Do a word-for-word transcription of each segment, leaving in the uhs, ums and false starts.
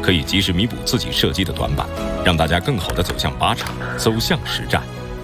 可以及时弥补自己射击的短板，让大家更好地走向靶场，走向实战。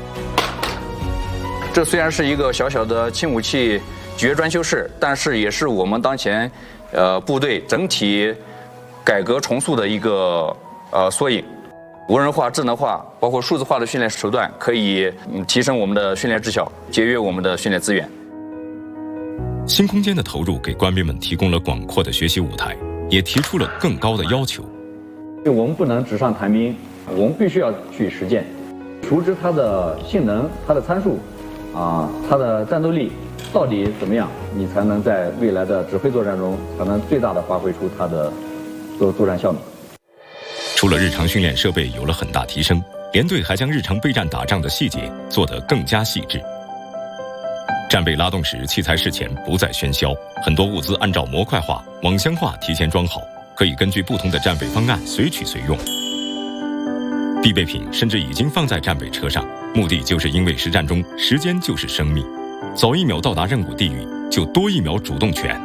这虽然是一个小小的轻武器决专修室，但是也是我们当前呃部队整体改革重塑的一个呃缩影。无人化、智能化，包括数字化的训练手段，可以嗯提升我们的训练质效，节约我们的训练资源。 新空间的投入给官兵们提供了广阔的学习舞台，也提出了更高的要求。 我们不能纸上谈兵，我们必须要去实践，熟知它的性能、它的参数，啊，它的战斗力到底怎么样，你才能在未来的指挥作战中，才能最大的发挥出它的作作战效能。 除了日常训练设备有了很大提升，连队还将日常备战打仗的细节做得更加细致。战备拉动时，器材事前不再喧嚣，很多物资按照模块化、网箱化提前装好，可以根据不同的战备方案随取随用。必备品甚至已经放在战备车上，目的就是因为实战中时间就是生命，早一秒到达任务地域，就多一秒主动权。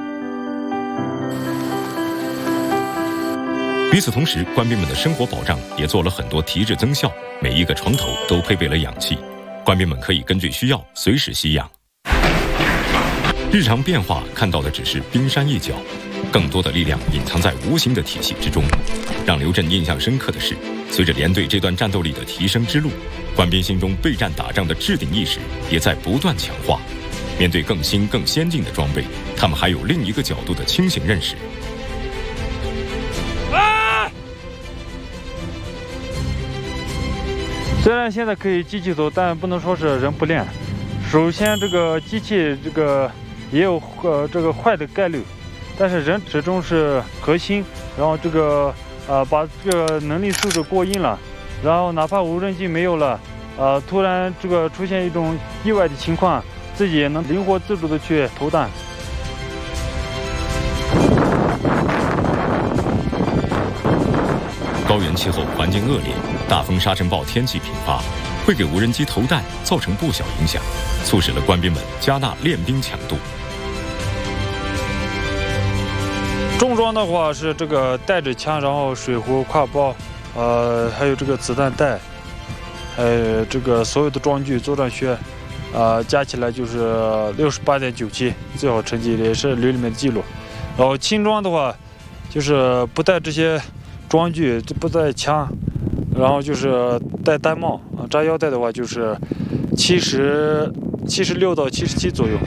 与此同时，官兵们的生活保障也做了很多提质增效，每一个床头都配备了氧气，官兵们可以根据需要随时吸氧。日常变化看到的只是冰山一角，更多的力量隐藏在无形的体系之中。让刘震印象深刻的是，随着连队这段战斗力的提升之路，官兵心中备战打仗的制定意识也在不断强化。面对更新更先进的装备，他们还有另一个角度的清醒认识。 虽然现在可以机器走，但不能说是人不练。首先，这个机器这个也有呃这个坏的概率，但是人始终是核心。然后这个呃把这个能力素质过硬了，然后哪怕无人机没有了，呃突然这个出现一种意外的情况，自己也能灵活自主的去投弹。 高原气候环境恶劣，大风沙尘暴天气频发，会给无人机投弹造成不小影响，促使了官兵们加大练兵强度。 重装的话是这个带着枪，然后水壶、挎包，呃，还有这个子弹袋，还有这个所有的装具、作战靴，呃，加起来就是六十八点九七，最好成绩也是旅里面的记录。然后轻装的话，就是不带这些装具，不带枪，然后就是戴单帽啊，扎腰带的话就是七十七十六到七十七左右。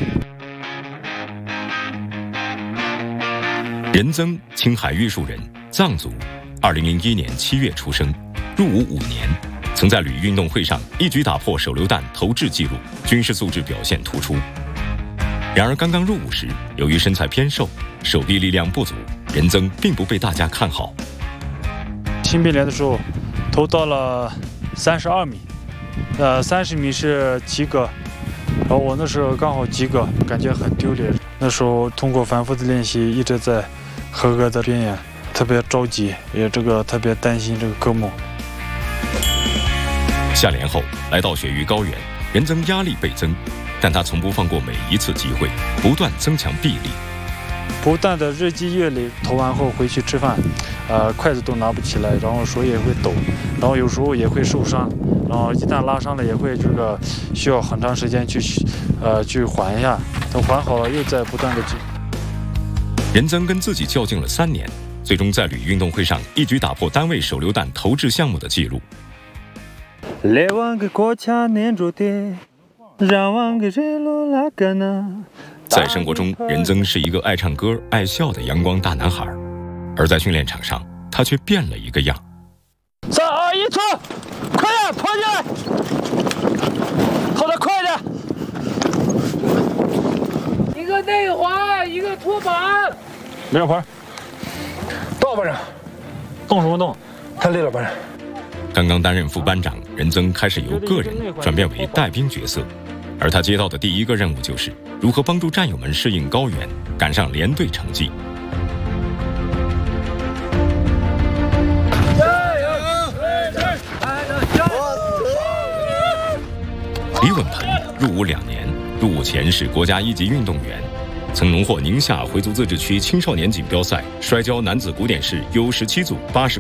任增，青海玉树人，藏族，二零零一年七月出生，入伍五年，曾在旅运动会上一举打破手榴弹投掷纪录，军事素质表现突出。然而刚刚入伍时，由于身材偏瘦，手臂力量不足，任增并不被大家看好。 新兵连的时候，投到了三十二米，呃，三十米是及格，然后我那时候刚好及格，感觉很丢脸。那时候通过反复的练习，一直在合格的边缘，特别着急，也这个特别担心这个科目。 下连后来到雪域高原，任增压力倍增，但他从不放过每一次机会，不断增强臂力。 不断的日积月累，投完后回去吃饭，呃，筷子都拿不起来，然后手也会抖，然后有时候也会受伤，然后一旦拉伤了，也会这个需要很长时间去，呃，去缓一下，等缓好了又在不断的去。 任增跟自己较劲了三年，最终在旅运动会上一举打破单位手榴弹投掷项目的记录。 来万个国家黏住的，让万个热络拉个呢。 在生活中，任增是一个爱唱歌、爱笑的阳光大男孩，而在训练场上，他却变了一个样。 三二一，冲！快点跑进来！跑得快点！ 一个内环，一个托板。 连环，到班长，动什么动？太累了，班长。 刚刚担任副班长，任增开始由个人转变为带兵角色。而他接到的第一个任务就是如何帮助战友们适应高原，赶上连队成绩。李稳鹏入伍两年，入伍前是国家一级运动员，曾荣获宁夏回族自治区青少年锦标赛摔跤男子古典式 U 十七组八十